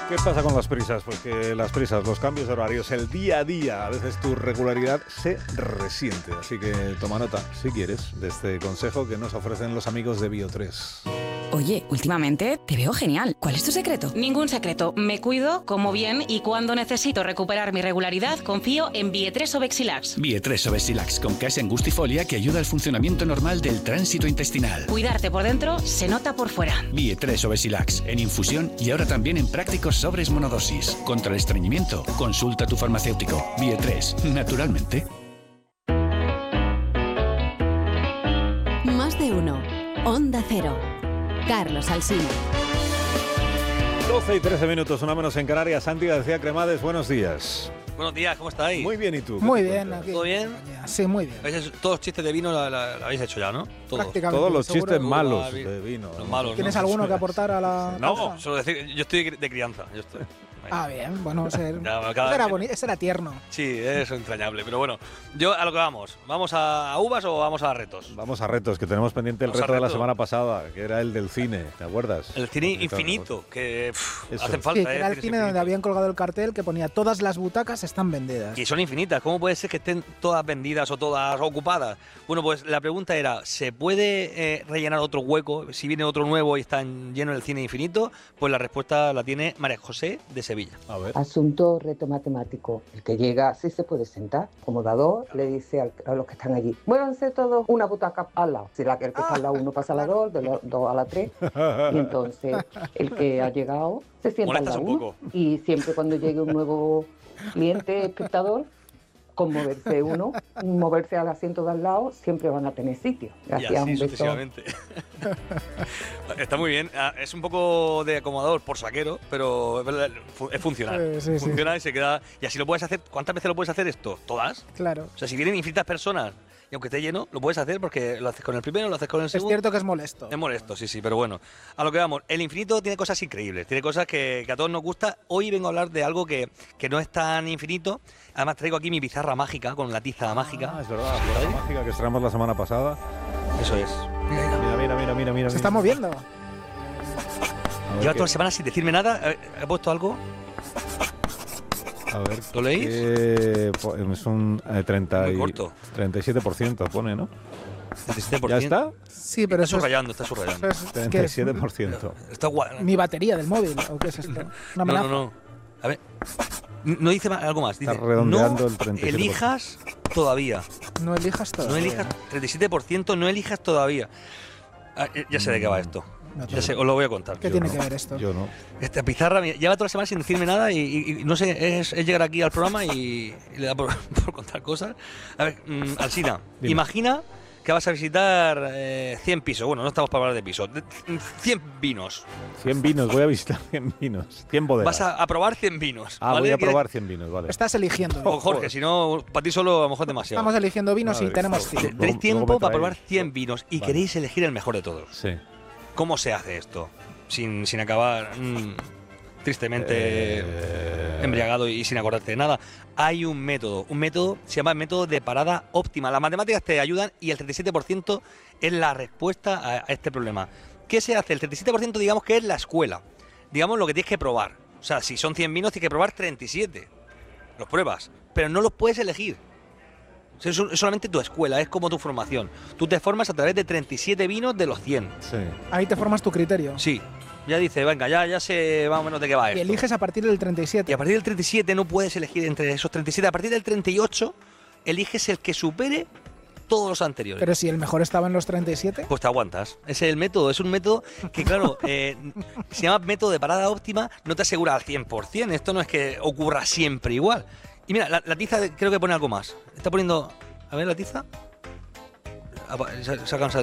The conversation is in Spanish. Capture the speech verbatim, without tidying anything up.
¿Qué pasa con las prisas? Pues que las prisas, los cambios de horarios, el día a día, a veces tu regularidad se resiente. Así que toma nota, si quieres, de este consejo que nos ofrecen los amigos de Bio tres. Oye, últimamente te veo genial. ¿Cuál es tu secreto? Ningún secreto. Me cuido, como bien y cuando necesito recuperar mi regularidad, confío en Bio tres Obexilax. Bio tres Obexilax con case angustifolia que ayuda al funcionamiento normal del tránsito intestinal. Cuidarte por dentro se nota por fuera. Bio tres Obexilax en infusión y ahora también en prácticos sobres monodosis. Contra el estreñimiento, consulta a tu farmacéutico. Bio tres, naturalmente. Más de uno. Onda Cero. Carlos Alsina. doce y trece minutos, una menos en Canarias. Santi García Cremades, buenos días. Buenos días, ¿cómo estáis? Muy bien, ¿y tú? Muy bien, aquí. ¿Todo bien? Sí, muy bien. ¿Habéis hecho- todos los chistes de vino la, la- la habéis hecho ya, ¿no? Todos. Prácticamente, Todos los seguro. chistes malos Ah, de vino. Los malos, ¿Tienes ¿no? alguno que aportar a la No, causa? solo decir, yo estoy de crianza. Yo estoy. Ah, bien, bueno, ese, Ya, cada- ese era, boni- ese era tierno. Sí, es entrañable, pero bueno, yo a lo que vamos. ¿Vamos a, a uvas o vamos a retos? Vamos a retos, que tenemos pendiente el Vamos a reto de la reto. semana pasada, que era el del cine, ¿te acuerdas? El cine Bonito, infinito, que pff, Eso. hacen Sí, falta. Sí, que ¿eh? era el Cines cine donde infinitos. habían colgado el cartel que ponía todas las butacas están vendidas. Y son infinitas. ¿Cómo puede ser que estén todas vendidas o todas ocupadas? Bueno, pues la pregunta era, ¿se puede eh, rellenar otro hueco si viene otro nuevo y está en- lleno el cine infinito? Pues la respuesta la tiene María José de Sevilla. A ver. Asunto reto matemático. El que llega sí se puede sentar. Como dador, le dice al- a los que están allí, muévanse todos una butaca al lado. Si la, el que está al lado uno pasa a la dos, de la dos a la tres. Y entonces el que ha llegado se sienta al Molestas lado un uno. poco. Y siempre cuando llegue un nuevo cliente, espectador, con moverse uno, moverse al asiento de al lado, siempre van a tener sitio. Y Gracias, así un beso. sucesivamente. Está muy bien. Ah, Es un poco de acomodador por saquero, pero es, verdad, fu- es funcional. Sí, sí, sí. Funciona y se queda. Y así lo puedes hacer. ¿Cuántas veces lo puedes hacer esto? ¿Todas? Claro. O sea, si vienen infinitas personas y aunque esté lleno, lo puedes hacer porque lo haces con el primero, lo haces con el Es segundo. cierto que es molesto. Es molesto, sí, sí, pero bueno. A lo que vamos, el infinito tiene cosas increíbles, tiene cosas que, que a todos nos gusta. Hoy vengo a hablar de algo que, que no es tan infinito. Además traigo aquí mi pizarra mágica con la tiza Ah, mágica. es verdad, la pizarra mágica que estrenamos la semana pasada. Eso es. Mira, mira. Mira, mira, mira, mira, mira. Se está mira. moviendo. A ver Lleva qué- toda la semana sin decirme nada. Eh, ¿He puesto algo? A ver. ¿Lo leéis? eh, po- es un eh, treinta Muy y- corto. treinta y siete por ciento pone, ¿no? treinta y siete por ¿Ya ciento. está? Sí, pero Está eso es, subrayando, está subrayando. eso es- ¿qué treinta y es? siete por ciento. Está guay. Mi batería del móvil, ¿o qué es esto? Una No, amenaza. no, no. A ver. No dice ma- algo más. Dice, Está redondeando no el treinta y siete por ciento. elijas todavía. No elijas todo. No elijas, treinta y siete por ciento, no elijas todavía. Ah, eh, ya sé de qué va esto. No te- Ya sé, os lo voy a contar. ¿Qué Yo tiene no, que ver esto? Yo no. Esta pizarra mira, lleva toda la semana sin decirme nada y, y- y no sé, es, es llegar aquí al programa y, y le da por, por contar cosas. A ver, mm, Alsina, Dime. imagina que vas a visitar eh, cien pisos. Bueno, no estamos para hablar de pisos. de- cien vinos. cien vinos, voy a visitar cien vinos. cien bodegas. Vas a, a probar cien vinos. Ah, ¿vale? voy a Que- probar cien vinos, vale. Estás eligiendo. O Jorge, si no, para ti solo a lo mejor demasiado. Estamos eligiendo vinos Madre, y tenemos esto- cien. luego- Tenéis luego tiempo me para traéis. probar cien vinos y Vale. queréis elegir el mejor de todos. Sí. ¿Cómo se hace esto? Sin, sin acabar mm, tristemente Eh, embriagado y sin acordarte de nada. Hay un método, un método se llama el método de parada óptima. Las matemáticas te ayudan y el treinta y siete por ciento es la respuesta a, a este problema. ¿Qué se hace? El treinta y siete por ciento digamos que es la escuela. Digamos lo que tienes que probar. O sea, si son cien vinos tienes que probar treinta y siete. Los pruebas, pero no los puedes elegir. O sea, es es solamente tu escuela, es como tu formación. Tú te formas a través de treinta y siete vinos de los cien. Sí. Ahí te formas tu criterio. Sí, ya dice, venga, ya, ya sé más o menos de qué va Y esto. eliges a partir del treinta y Y siete. a partir del treinta y siete no puedes elegir entre esos treinta y siete. A partir del treinta y ocho eliges el que supere todos los anteriores. Pero si el mejor estaba en los treinta y siete. Pues te aguantas. Ese es el método. Es un método que, claro, eh, se llama método de parada óptima. No te asegura al cien por ciento. Esto no es que ocurra siempre igual. Y mira, la, la tiza creo que pone algo más. Está poniendo... A ver, la tiza. Ah, Se, se ha cansado.